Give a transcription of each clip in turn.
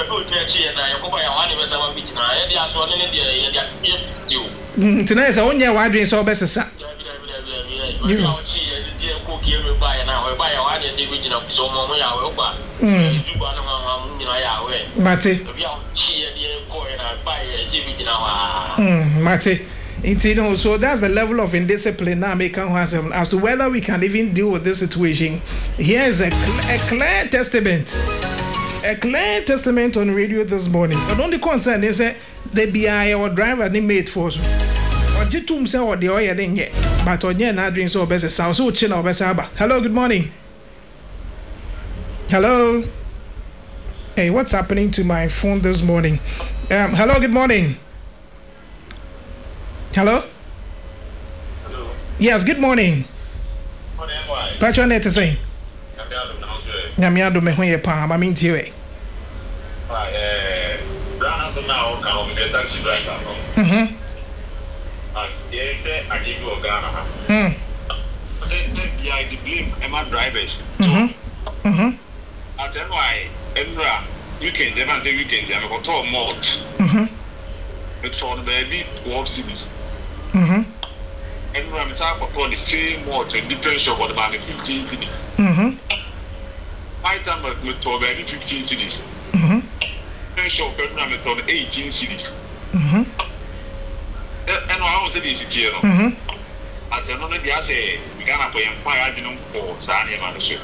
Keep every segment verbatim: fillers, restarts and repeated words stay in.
do twenty and I go by one of some beach now. And the other one in the you. Tonight, I only one drink so best. You see, the cookie by now, by a one is the original so moment. Mm. Mate, mm, Mate. It's, you know, so that's the level of indiscipline now make as to whether we can even deal with this situation. Here is a, a clear testament, a clear testament on radio this morning. But only concern is that the B I or driver they made for us. Or jitum say or the oil didn't yet, but on your not doing so best sound so chin or best. Hello, good morning. Hello. Hey, what's happening to my phone this morning? Um, hello, good morning. Hello? Hello. Yes, good morning. Morning, why? What's your name to say? Yamiado me when you pa, I mean to you. Right, eh, Brown now come get taxi driver. Mhm. Ah, yeah, I give you a Ghana. Mm. Say, I blame Emma drivers. Mhm. Mhm. I tell why, Emra, weekend, they must say weekend, I'm going to talk more. Mhm. It's on baby, twelve cities. Mhm. And I'm talking about the same water, different shop, what about fifteen cities. Mhm. My time with twelve, fifteen cities. Mhm. Different shop, I'm on eighteen cities. Mhm. And I was saying this here. Mhm. At the moment, I say, we can't pay empire, you know, for Sanya Manusha.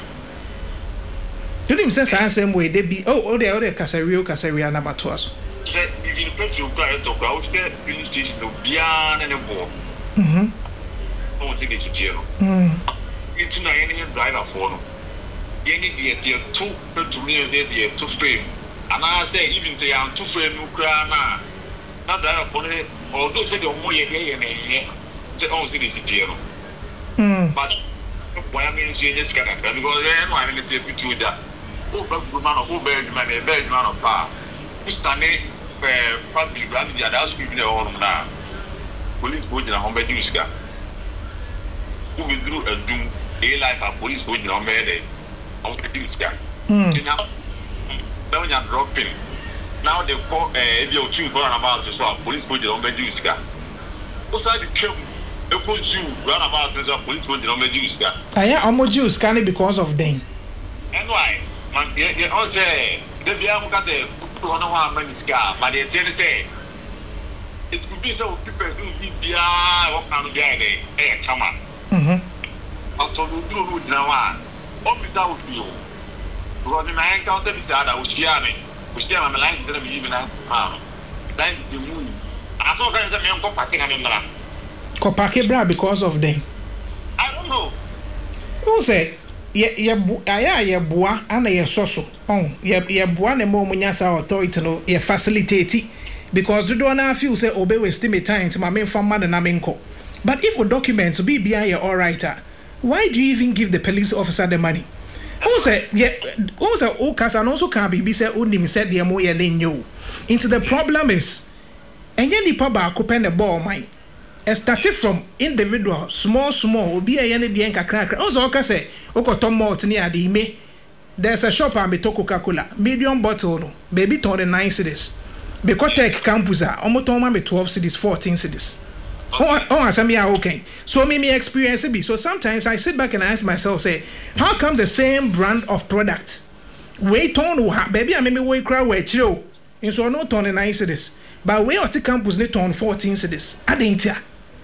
You didn't say the same way they be. Oh, oh, they are the Casario, Casaria, number two. If you put your car to go out there, finish this no beyond any more. Mhm. I want to get you here. Mhm. It's not any driver for no. You need the two to me, the two frame. And I say, even say I'm two frame, no crana. Not driver for it, although say the more you get in here, the only thing is here. But why I mean, you just got it because then I'm going to take you to that. Oh, but man, oh, bad man, a bad man of power. Standing public brand, the other people are on now. Police board in a home bed use car. Who withdrew a doom, a life of police board in a bed of the use car. Now, now you're dropping. Now they call a video two for about to swap police board in a bed use car. What's that? The kill the police you run about to police board in a bed use car. I am a Jew scanning because of them. And why? Man, you all say, the Biamu got the one of our money's car, but they tell say it could be so people who be behind what kind of guy they come on. Mhm. I'll tell you do now. Obviously, I would be you. Because in my encounter, this other was Gianni, which I'm like to be even now. That's the moon. I saw guys that me uncle packing him in the land. Kopake bra because of them. I don't know. Who say? Ye ye aya ye boa ana ye soso on ye ye boa na mo munya sa authority no ye facilitate because do na feel say obey waste me time to my main farm man na menko. But if a document be behind your all writer, why do you even give the police officer the money? Who say ye who say o kasa no so can be say onim said the mo ye nyo. Into the problem is enye nipa ba ko pen the ball mine. It started from individual, small, small. Obi a yene di enka krakra. Also, oka say, oko tom malt ni adi me. There's a shop and beto Coca-Cola, medium bottle no, baby turn nine cities. Because tech campus are almost on me twelve cities, fourteen cities. Oh, oh, as me okay. So me me experience be. So sometimes I sit back and I ask myself, say, how come the same brand of product, wait on baby I me wait crowd wait chill. In so no turn nine cities, but we at campus ne turn fourteen cities. I didn't hear.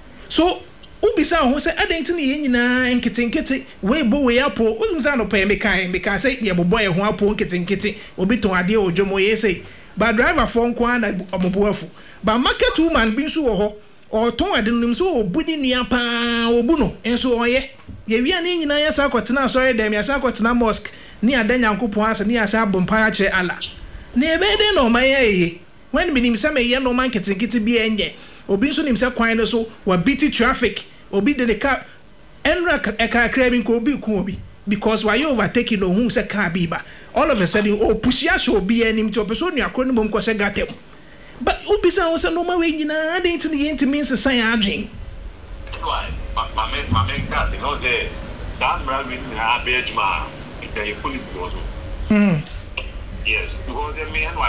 So, ubisa ho say adenti ne nyina nkete we bo we apo udumza no pay me kan because say ye bobo e ho apo nkete nkete obi ton ade ojomo ye say but driver for nko na omoboafu but market woman bi nso wo ho o ton ade nim so obuni nia pa obu no enso oye ye wi ane nyina ya sa kwetena sorry dem ya sa kwetena mosque ni adanya nkopon ase ni asa bompa akye ala na ebe de no man ye when minim say me ye no man nkete nkete bi enye obi nso nim say kwan no so wa beat traffic obi de the car enra e car crabing ko obi ku obi because why you overtaking no who say car bi ba all of a sudden oh push ya so obi enim to person you akro ni bom ko say gatem but obi say o say no ma we nyina dey into the intimacy means say adwen why ma me ma me got you know the dan bra we na be juma e dey police go so mm yes because they me and